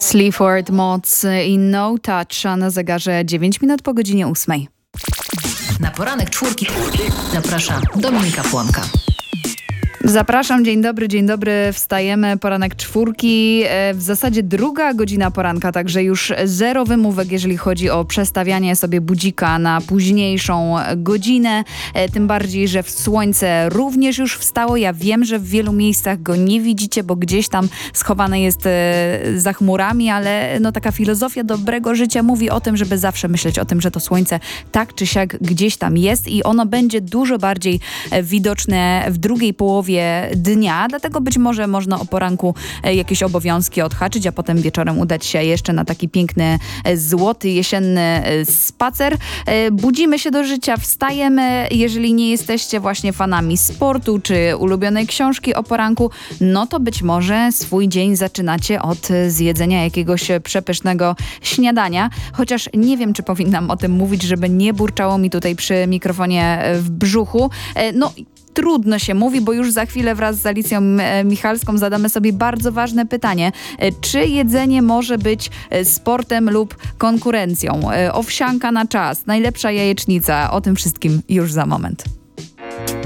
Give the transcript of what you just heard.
Sleaford Mods i No Touch, a na zegarze 9 minut po godzinie 8. Na poranek czwórki zaprasza Dominika Płonka. Zapraszam, dzień dobry, wstajemy, poranek czwórki, w zasadzie druga godzina poranka, także już zero wymówek, jeżeli chodzi o przestawianie sobie budzika na późniejszą godzinę, tym bardziej, że słońce również już wstało. Ja wiem, że w wielu miejscach go nie widzicie, bo gdzieś tam schowane jest za chmurami, ale no taka filozofia dobrego życia mówi o tym, żeby zawsze myśleć o tym, że to słońce tak czy siak gdzieś tam jest i ono będzie dużo bardziej widoczne w drugiej połowie dnia, dlatego być może można o poranku jakieś obowiązki odhaczyć, a potem wieczorem udać się jeszcze na taki piękny, złoty, jesienny spacer. Budzimy się do życia, wstajemy. Jeżeli nie jesteście właśnie fanami sportu czy ulubionej książki o poranku, no to być może swój dzień zaczynacie od zjedzenia jakiegoś przepysznego śniadania, chociaż nie wiem, czy powinnam o tym mówić, żeby nie burczało mi tutaj przy mikrofonie w brzuchu. Trudno się mówi, bo już za chwilę wraz z Alicją Michalską zadamy sobie bardzo ważne pytanie. Czy jedzenie może być sportem lub konkurencją? Owsianka na czas, najlepsza jajecznica. O tym wszystkim już za moment.